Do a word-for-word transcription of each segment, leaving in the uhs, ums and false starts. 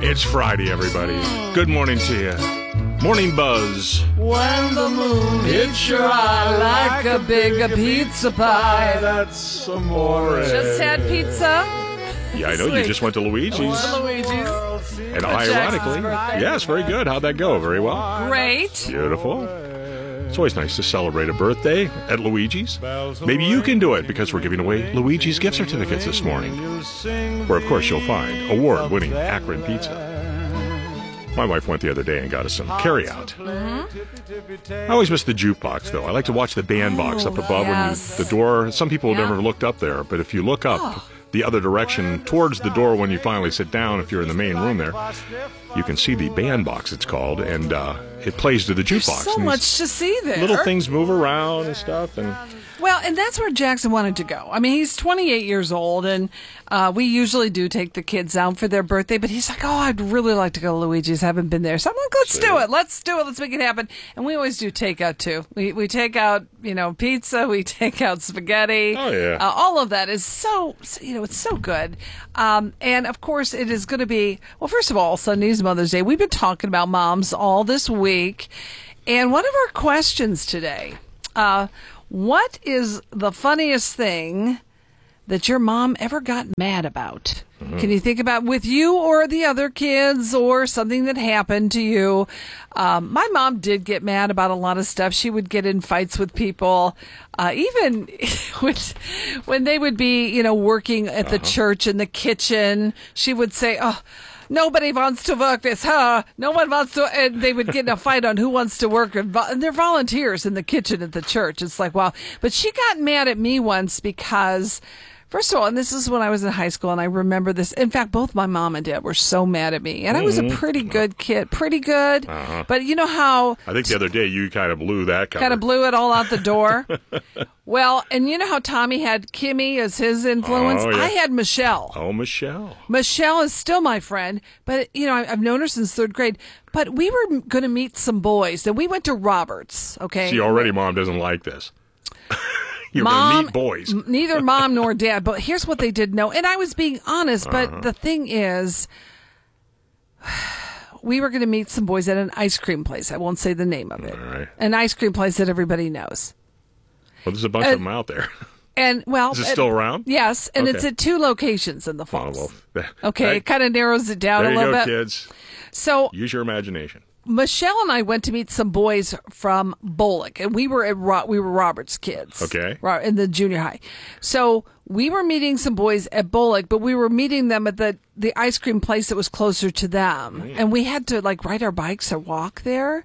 It's Friday, everybody. Good morning to you. Morning buzz. When the moon hits your eye like a big pizza pie. That's amore. Just had pizza. Yeah, I know. You just went to Luigi's. Luigi's. And ironically, yes, very good. How'd that go? Very well. Great. Beautiful. It's always nice to celebrate a birthday at Luigi's. Maybe you can do it because we're giving away Luigi's gift certificates this morning, where, of course, you'll find award-winning Akron pizza. My wife went the other day and got us some carry-out. Mm-hmm. I always miss the jukebox, though. I like to watch the band box up above yes. when you, the door. Some people have yeah. never looked up there, but if you look up oh. the other direction towards the door when you finally sit down, if you're in the main room there, you can see the band box, it's called, and uh, it plays to the jukebox. There's so much to see there. Little things move around and stuff, and... Well, and that's where Jackson wanted to go. I mean, he's twenty-eight years old, and uh, we usually do take the kids out for their birthday, but he's like, oh, I'd really like to go to Luigi's. Haven't been there. So I'm like, let's do it. Let's do it. Let's make it happen. And we always do takeout, too. We we take out, you know, pizza. We take out spaghetti. Oh, yeah. Uh, all of that is so, you know, it's so good. Um, and, of course, it is going to be, well, first of all, Sunday's Mother's Day. We've been talking about moms all this week. And one of our questions today, uh, what is the funniest thing that your mom ever got mad about? Mm-hmm. Can you think about with you or the other kids or something that happened to you? Um, my mom did get mad about a lot of stuff. She would get in fights with people, uh, even when, when they would be, you know, working at the uh-huh. church in the kitchen. She would say, oh, nobody wants to work this, huh? No one wants to, and they would get in a fight on who wants to work, and they're volunteers in the kitchen at the church. It's like, wow. But she got mad at me once because, first of all, and this is when I was in high school, and I remember this. In fact, both my mom and dad were so mad at me, and I was a pretty good kid, pretty good. Uh-huh. But you know how? I think the other day you kind of blew that cover. Kind of blew it all out the door. Well, and you know how Tommy had Kimmy as his influence? Oh, yeah. I had Michelle. Oh, Michelle. Michelle is still my friend, but, you know, I've known her since third grade. But we were going to meet some boys, and we went to Roberts, okay? See, already Mom doesn't like this. You're Mom, going to meet boys. m- neither Mom nor Dad, but here's what they did know. And I was being honest, but uh-huh. the thing is, we were going to meet some boys at an ice cream place. I won't say the name of it. All right. An ice cream place that everybody knows. Well, there's a bunch uh, of them out there. And well, is it still around? Yes, and okay. it's at two locations in the falls. Oh, well, okay, that, it kind of narrows it down there a you little go, bit. Kids. So use your imagination. Michelle and I went to meet some boys from Bullock, and we were at Ro- we were Robert's kids. Okay, in the junior high. So we were meeting some boys at Bullock, but we were meeting them at the the ice cream place that was closer to them, mm. and we had to like ride our bikes or walk there,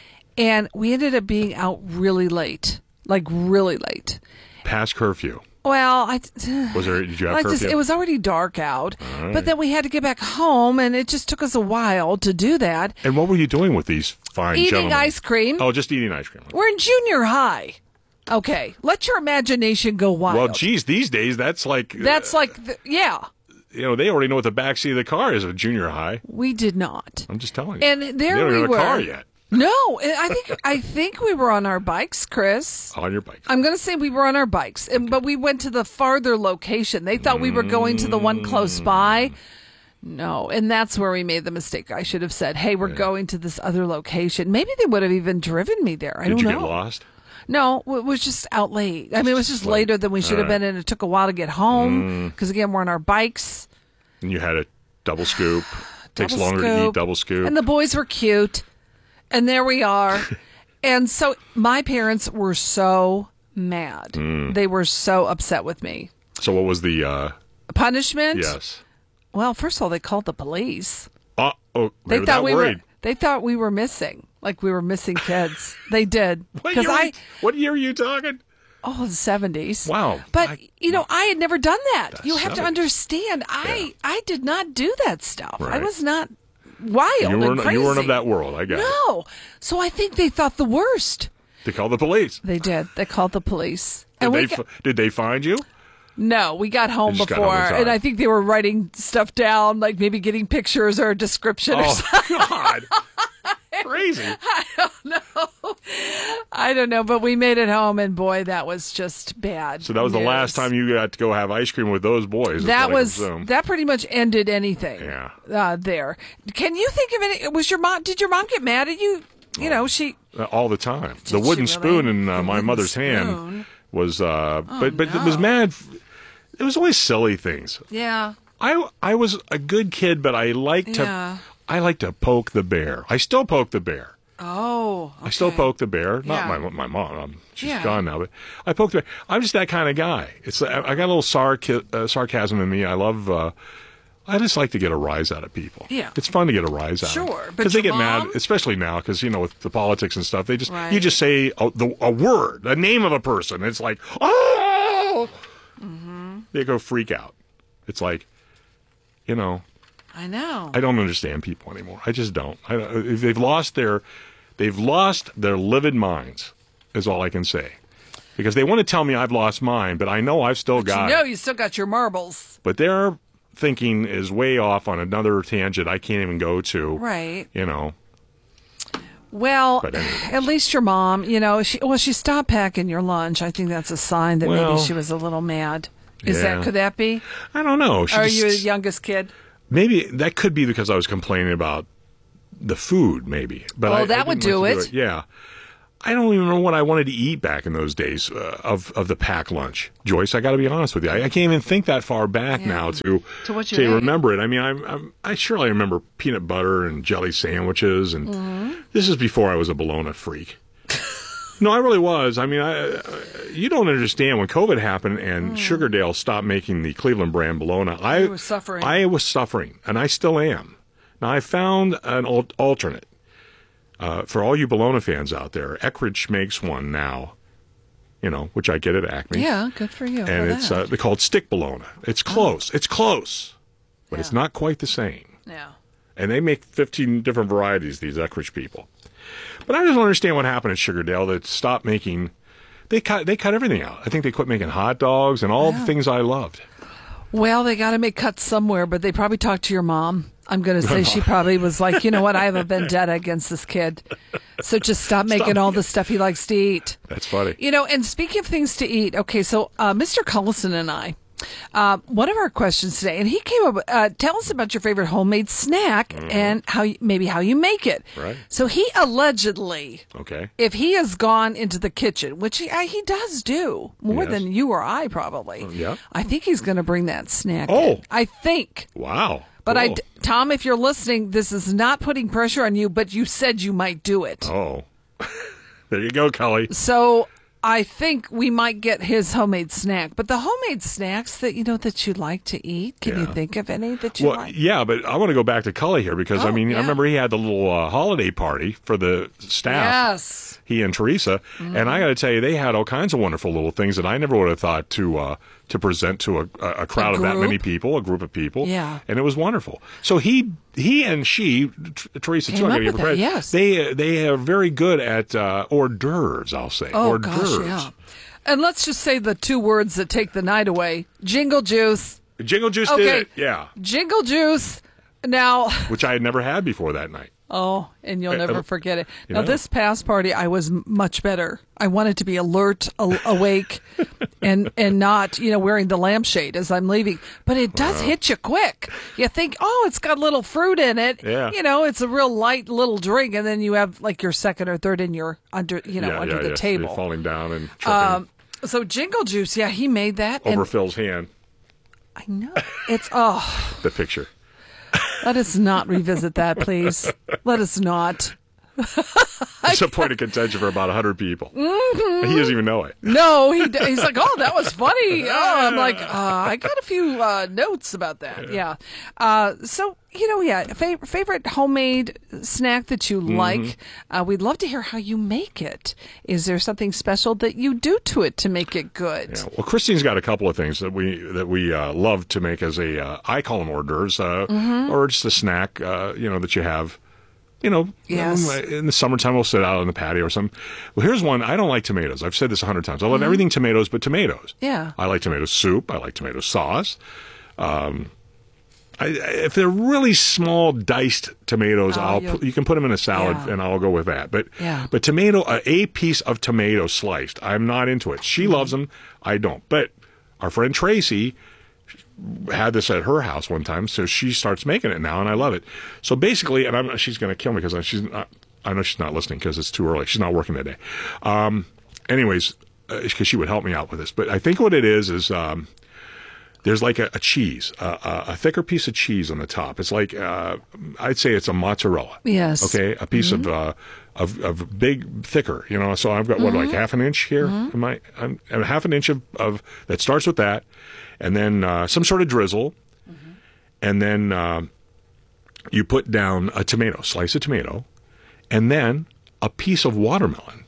and we ended up being out really late, like really late. Past curfew. Well, I was there. Did you have I curfew? Just, it was already dark out, right. but then we had to get back home, and it just took us a while to do that. And what were you doing with these fine eating gentlemen? Eating ice cream. Oh, just eating ice cream. We're in junior high. Okay, let your imagination go wild. Well, geez, these days that's like that's uh, like the, yeah. You know, they already know what the backseat of the car is of junior high. We did not. I'm just telling you. And there they don't we have were. a car yet. No, I think I think we were on our bikes, Chris. On your bikes. I'm going to say we were on our bikes, and, but we went to the farther location. They thought we were going to the one close by. No, and that's where we made the mistake. I should have said, hey, we're yeah. going to this other location. Maybe they would have even driven me there. I Did don't know. Did you get lost? No, it was just out late. I mean, it was just later than we should have been, and it took a while to get home because, mm. again, we're on our bikes. And you had a double scoop. Takes double longer scoop. to eat double scoop. And the boys were cute. And there we are. And so my parents were so mad. Mm. They were so upset with me. So what was the uh... punishment? Yes. Well, first of all, they called the police. Uh, oh, they, they thought we worried. were. They thought we were missing, like we were missing kids. They did. What year, I, what year are you talking? Oh, the seventies. Wow. But, I, you know, I had never done that. You have seventies. to understand, I, yeah. I did not do that stuff. Right. I was not wild you weren't, and crazy. You weren't of that world, I got no. it. So I think they thought the worst. They called the police. They did. They called the police. Did, and they, we got, f- did they find you? No, we got home You just before, got home in and I think they were writing stuff down, like maybe getting pictures or a description or Oh, something. God. Crazy. I don't know. I don't know, but we made it home, and boy, that was just bad. So that was news. the last time you got to go have ice cream with those boys. That was that pretty much ended anything. Yeah. Uh, there. Can you think of any? Was your mom? Did your mom get mad at you? You know, she Uh, all the time. Did The wooden she spoon really? in uh, The my wooden mother's spoon. hand was, uh, Oh, but but it no. was mad. It was always silly things. yeah. I I was a good kid, but I liked to Yeah. I like to poke the bear. I still poke the bear. Oh, I still okay. poke the bear. Not Yeah. my my mom. Um, she's Yeah. gone now, but I poke the bear. I'm just that kind of guy. It's I I got a little sarc- uh, sarcasm in me. I love. Uh, I just like to get a rise out of people. Yeah. It's fun to get a rise out. Sure, but because they your get mad, mom- especially now, because you know with the politics and stuff. They just Right. you just say a, the, a word, the name of a person. It's like oh, Mm-hmm. they go freak out. It's like, you know. I know. I don't understand people anymore. I just don't. I, if they've lost their, they've lost their livid minds. Is all I can say, because they want to tell me I've lost mine, but I know I've still got you know, it. you still got your marbles. But their thinking is way off on another tangent I can't even go to. Right. You know. Well, But anyways. at least your mom, you know, she well, she stopped packing your lunch. I think that's a sign that Well, maybe she was a little mad. Is yeah. that could that be? I don't know. She Are just- you the youngest kid? Maybe that could be because I was complaining about the food. Maybe. But Oh, I, that I would didn't do like to it. Yeah. I don't even know what I wanted to eat back in those days uh, of of the pack lunch, Joyce. I got to be honest with you. I, I can't even think that far back Yeah. now to To what you to ate. remember it. I mean, I'm, I'm I surely remember peanut butter and jelly sandwiches, and Mm-hmm. this is before I was a bologna freak. No, I really was. I mean, I, I, you don't understand when COVID happened and Sugardale stopped making the Cleveland brand bologna. I You were suffering. I was suffering, and I still am. Now I found an al- alternate. Uh, for all you bologna fans out there, Eckrich makes one now, you know, which I get at Acme. Yeah, good for you. And for it's that. uh, they're called stick bologna. It's close. It's close, but it's Yeah. not quite the same. yeah. And they make fifteen different varieties, these Eckrich people. But I just don't understand what happened at Sugardale that stopped making. They cut. They cut everything out. I think they quit making hot dogs and all the things I loved. Well, they got to make cuts somewhere, but they probably talked to your mom. I'm going to say she probably was like, you know what, I have a vendetta against this kid. So just stop making all the stuff he likes to eat. That's funny. You know, and speaking of things to eat, okay, so uh, Mister Cullison and I, uh, one of our questions today, and he came up, uh, tell us about your favorite homemade snack and how you, maybe how you make it. Right. So he allegedly, Okay. if he has gone into the kitchen, which he, uh, he does do more Yes. than you or I probably, yeah. I think he's going to bring that snack. Oh. in. I think. Wow. But I, Cool. Tom, if you're listening, this is not putting pressure on you, but you said you might do it. Oh. There you go, Kelly. So I think we might get his homemade snack. But the homemade snacks that you know that you like to eat, can you Yeah. think of any that you Well, like? yeah, but I want to go back to Cully here because I Oh, mean, yeah. I remember he had the little uh, holiday party for the staff. Yes. He and Teresa, and I got to tell you, they had all kinds of wonderful little things that I never would have thought to uh, to present to a, a crowd of that group? many people, a group of people. Yeah. and it was wonderful. So he he and she, T- Teresa Came too, I up gotta give with her that, credit. yes. They they are very good at uh, hors d'oeuvres. I'll say Oh hors gosh, d'oeuvres. yeah. And let's just say the two words that take the night away: jingle juice. Jingle Juice did Okay. it, yeah, Jingle juice. Now, which I had never had before that night. oh, and you'll Uh, never uh, forget it. you Now, know. this past party, I was m- much better. I wanted to be alert, a- awake, and and not, you know, wearing the lampshade as I'm leaving. But it does hit you quick. You think, oh, it's got a little fruit in it. Yeah. You know, it's a real light little drink, and then you have like your second or third in your under, you know, yeah, under yeah, the yeah. table. You're falling down and tripping Um, so jingle juice, yeah, he made that. over And Phil's hand. I know it's oh. The picture. Let us not revisit that, please. Let us not. It's a point of contention for about one hundred people. Mm-hmm. He doesn't even know it. No, he he's like, oh, that was funny. Oh, I'm like, uh, I got a few uh, notes about that. Yeah. Uh, so you know, yeah, fav- favorite homemade snack that you Mm-hmm. like. Uh, we'd love to hear how you make it. Is there something special that you do to it to make it good? Yeah. Well, Christine's got a couple of things that we that we uh, love to make as a uh, I call them hors d'oeuvres, uh, Mm-hmm. or just a snack, uh, you know, that you have. You know, Yes. in the summertime, we'll sit out on the patio or something. Well, here's one. I don't like tomatoes. I've said this a hundred times. I love everything tomatoes, but tomatoes. Mm-hmm. Yeah. I like tomato soup. I like tomato sauce. Um, I, if they're really small diced tomatoes, Oh, I'll you'll- put, you can put them in a salad, Yeah. and I'll go with that. But Yeah. but tomato, uh, a piece of tomato sliced, I'm not into it. She Mm-hmm. loves them, I don't. But our friend Tracy had this at her house one time, so she starts making it now, and I love it. So basically, and I'm, she's going to kill me because she's not. I know she's not listening because it's too early. She's not working today. Um, anyways, because uh, she would help me out with this, but I think what it is is. Um, There's like a, a cheese, uh, a, a thicker piece of cheese on the top. It's like uh, I'd say it's a mozzarella. Yes. Okay, a piece Mm-hmm. of uh, of of big, thicker. You know, so I've got what Mm-hmm. like half an inch here. Am I? I'm, I'm half an inch of, of that starts with that, and then uh, some sort of drizzle, Mm-hmm. and then uh, you put down a tomato, slice of tomato, and then a piece of watermelon.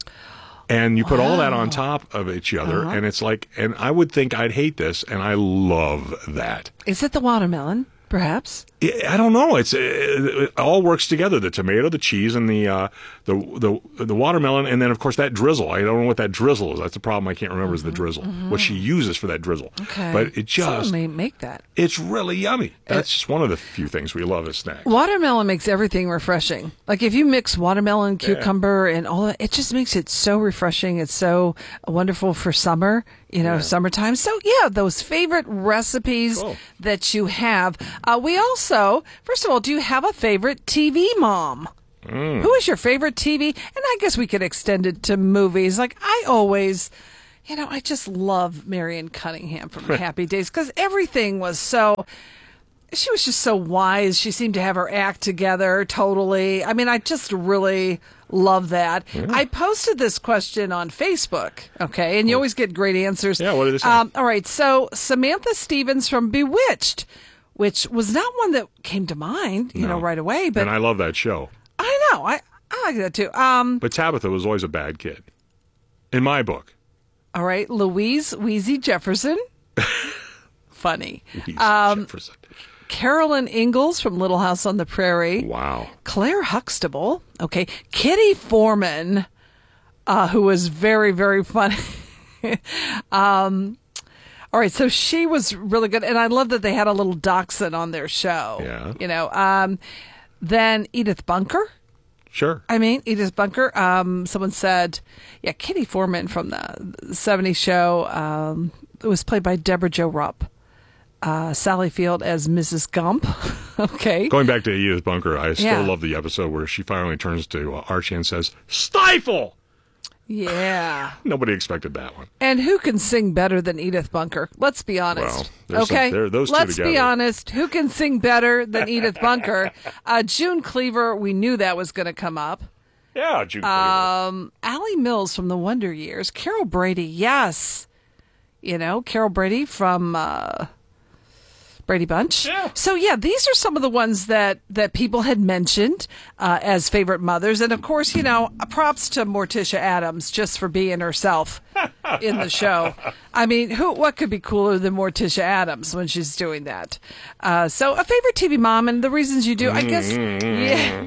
And you put all that on top of each other, Uh-huh. and it's like, and I would think I'd hate this, and I love that. Is it the watermelon, perhaps? I I don't know. It's it, it all works together: the tomato, the cheese, and the uh, the the the watermelon, and then of course that drizzle. I don't know what that drizzle is. That's the problem. I can't remember is the drizzle. What she uses for that drizzle. Okay. But it just Someone may make that. it's really yummy. That's just one of the few things we love as snacks. Watermelon makes everything refreshing. Like if you mix watermelon, cucumber, and all that, it just makes it so refreshing. It's so wonderful for summer, you know, summertime. So yeah, those favorite recipes Cool. that you have. Uh, we also, first of all, do you have a favorite T V mom? Mm. Who is your favorite T V? And I guess we could extend it to movies. Like I always, you know, I just love Marion Cunningham from Happy Days because everything was so. She was just so wise. She seemed to have her act together totally. I mean, I just really love that. I posted this question on Facebook, okay, and you always get great answers. Yeah, what did it say? Um, all right, so Samantha Stevens from Bewitched, which was not one that came to mind, you No. know, right away, but And I love that show. I know, I, I like that too. Um, But Tabitha was always a bad kid, in my book. all right, Louise Wheezy Jefferson. Funny. He's Um, Jefferson. Carolyn Ingalls from Little House on the Prairie. Wow. Claire Huxtable. Okay. Kitty Foreman, uh, who was very, very funny. um, all right. So she was really good. And I love that they had a little dachshund on their show. Yeah. You know, um, then Edith Bunker. Sure. I mean, Edith Bunker. Um, someone said, yeah, Kitty Foreman from the seventies show. Um, it was played by Deborah Jo Rupp. Uh, Sally Field as Missus Gump. Okay. Going back to Edith Bunker, I still Yeah. love the episode where she finally turns to uh, Archie and says, "Stifle!" Yeah. Nobody expected that one. And who can sing better than Edith Bunker? Let's be honest. Well, there's some- okay. there- those two Let's be together. honest. Who can sing better than Edith Bunker? Uh, June Cleaver, we knew that was going to come up. Yeah, June Cleaver. Um, Allie Mills from the Wonder Years. Carol Brady, yes. You know, Carol Brady from uh, Brady Bunch. Yeah. So, yeah, these are some of the ones that, that people had mentioned uh, as favorite mothers. And, of course, you know, props to Morticia Addams just for being herself in the show. I mean, who? What could be cooler than Morticia Addams when she's doing that? Uh, so, a favorite T V mom, and the reasons you do, I guess, yeah.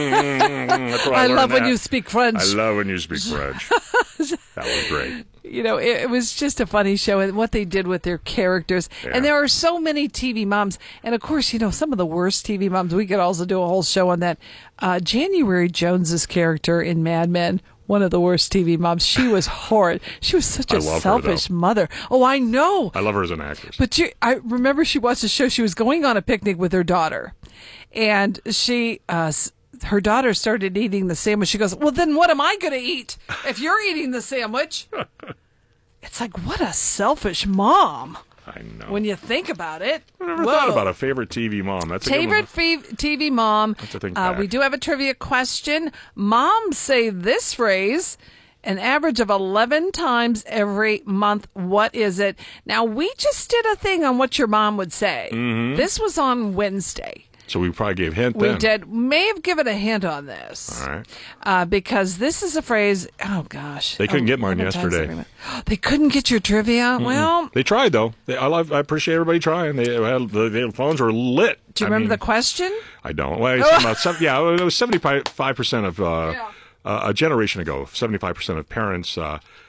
That's where I learned love when that. you speak French. I love when you speak French. That was great. You know, it, it was just a funny show and what they did with their characters. Yeah. And there are so many T V moms. And of course, you know, some of the worst T V moms, we could also do a whole show on that. Uh, January Jones's character in Mad Men, one of the worst T V moms. She was horrid. She was such I a love her, selfish though. mother. Oh, I know. I love her as an actress. But you, I remember she watched the show. She was going on a picnic with her daughter, and she, uh, s- her daughter started eating the sandwich. She goes, "Well, then what am I going to eat if you're eating the sandwich?" It's like, what a selfish mom I know. when you think about it. I never Whoa. thought about a favorite T V mom. That's a good Favorite one. fe- T V mom. to think Uh, back. we do have a trivia question. Moms say this phrase an average of eleven times every month. What is it? Now, we just did a thing on what your mom would say. Mm-hmm. This was on Wednesday. So we probably gave hint We then. did, may have given a hint on this. All right. Uh, because this is a phrase, oh gosh. They couldn't Oh, get mine eleven times yesterday. every month. They couldn't get your trivia? Well, They tried though. They, I love. I appreciate everybody trying. They had the, the phones were lit. do you I remember mean, the question? I don't. Well, it's about seven, yeah, it was seventy-five percent of uh, Yeah. uh, a generation ago. Seventy-five percent of parents uh,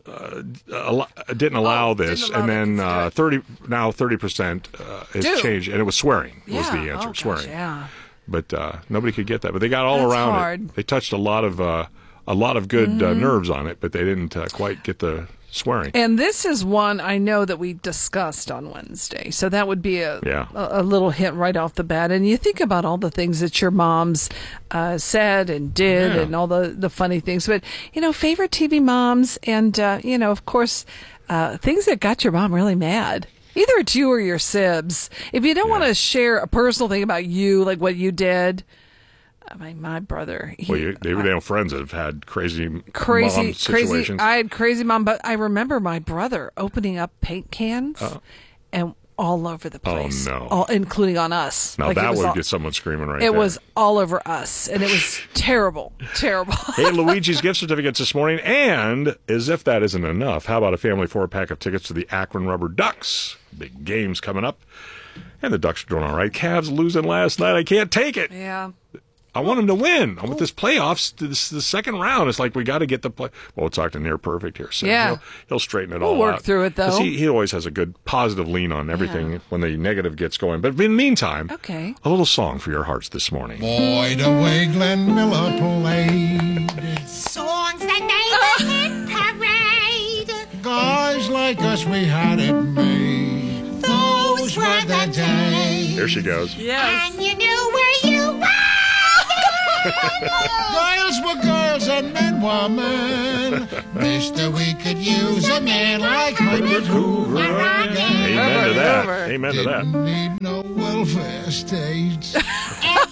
uh, al- didn't allow Oh, this, didn't allow and then the uh, kids thirty now thirty percent uh, is Do. changed, and it was swearing was Yeah. the answer. Oh, gosh, swearing, yeah. but uh, nobody could get that. But they got all That's around hard. it. They touched a lot of uh, a lot of good Mm-hmm. uh, nerves on it, but they didn't uh, quite get the swearing. And this is one I know that we discussed on Wednesday. So that would be a, Yeah. a, a little hint right off the bat. And you think about all the things that your moms uh, said and did Yeah. and all the, the funny things. But, you know, favorite T V moms and, uh, you know, of course, uh, things that got your mom really mad. Either it's you or your sibs. If you don't Yeah. want to share a personal thing about you, like what you did, I mean, my brother. He, Well, you, they were friends that have had crazy, crazy, mom crazy. situations. I had crazy mom, but I remember my brother opening up paint cans and all over the place. Oh, no. all, including on us. now Like, it that was would all- get someone screaming right It there. was all over us, and it was terrible, terrible. Hey, Luigi's gift certificates this morning, and as if that isn't enough, how about a family four-pack of tickets to the Akron Rubber Ducks? Big games coming up, and the Ducks are doing all right. Cavs losing last night. I can't take it. Yeah. I want them to win. With this playoffs, this the second round, it's like we got to get the play. Well, we'll talk to Near Perfect here soon. Yeah. He'll, he'll straighten it We'll all work out. through it, though. 'Cause He, he always has a good positive lean on everything Yeah. when the negative gets going. But in the meantime, Okay. a little song for your hearts this morning. Boy, the way Glenn Miller played. Songs that made the hit parade. Guys like us, we had it made. Those were the days. There she goes. Yes. And you knew where you were. Girls were girls and men were men. Mister, we could use a man like Herbert Hoover again. Amen to that. Over. Amen to that. Didn't need no welfare states. Every